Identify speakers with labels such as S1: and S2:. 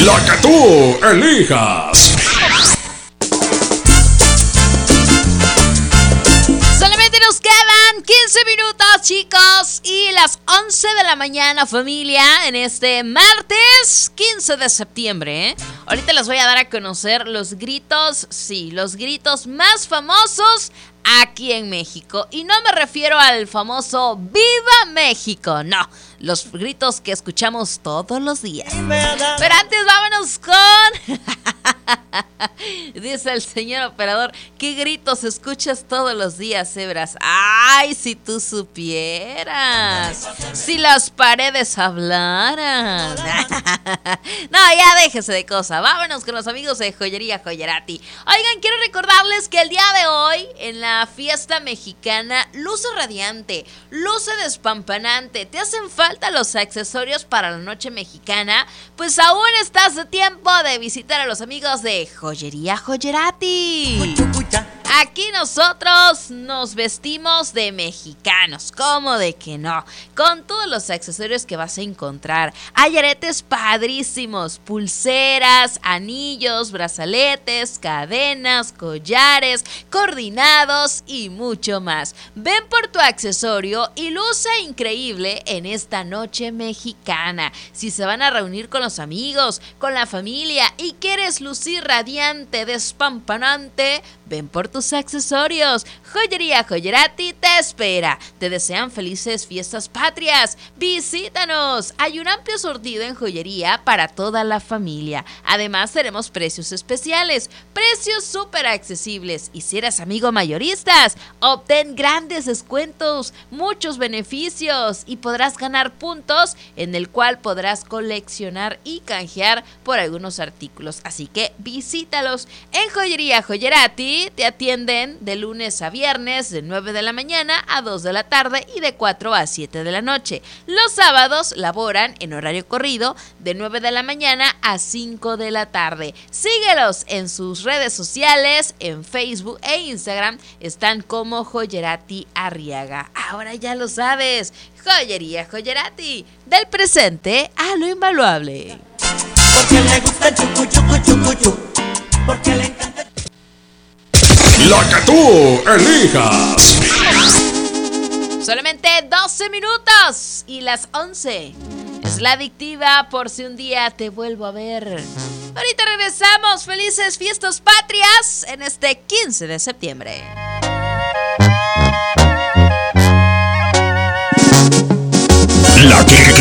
S1: La que tú elijas.
S2: Solamente nos quedan 15 minutos, chicos, y las 11 de la mañana, familia, en este martes 15 de septiembre. Ahorita les voy a dar a conocer los gritos, sí, los gritos más famosos aquí en México. Y no me refiero al famoso ¡Viva México! No, los gritos que escuchamos todos los días. Pero antes vámonos con... Dice el señor operador, ¿qué gritos escuchas todos los días, Hebras? ¡Ay, si tú supieras! Si las paredes hablaran. No, ya déjese de cosas. Vámonos con los amigos de Joyería Joyerati. Oigan, quiero recordarles que el día de hoy, en la fiesta mexicana, luce radiante, luce despampanante. ¿Te hacen falta los accesorios para la noche mexicana? Pues aún estás a tiempo de visitar a los amigos de Joyería Joyerati. Aquí nosotros nos vestimos de mexicanos, ¿cómo de que no? Con todos los accesorios que vas a encontrar. Hay aretes padrísimos, pulseras, anillos, brazaletes, cadenas, collares, coordinados y mucho más. Ven por tu accesorio y luce increíble en esta noche mexicana. Si se van a reunir con los amigos, con la familia y quieres lucir radiante, despampanante, ven por tus accesorios. Joyería Joyerati te espera. Te desean felices fiestas patrias. Visítanos. Hay un amplio surtido en joyería para toda la familia. Además tenemos precios especiales, precios súper accesibles. Y si eres amigo mayoristas, obtén grandes descuentos, muchos beneficios y podrás ganar puntos en el cual podrás coleccionar y canjear por algunos artículos. Así que visítalos. En Joyería Joyerati te atienden de lunes a viernes de 9 de la mañana a 2 de la tarde y de 4 a 7 de la noche. Los sábados laboran en horario corrido de 9 de la mañana a 5 de la tarde. Síguelos en sus redes sociales, en Facebook e Instagram, están como Joyerati Arriaga. Ahora ya lo sabes, Joyería Joyerati, del presente a lo invaluable.
S3: Porque le gusta el chucu chucu chucu chucu, porque le encanta.
S1: La que tú elijas.
S2: Solamente 12 minutos y las 11. Es la adictiva por si un día te vuelvo a ver. Ahorita regresamos. Felices fiestas patrias en este 15 de septiembre.
S1: La que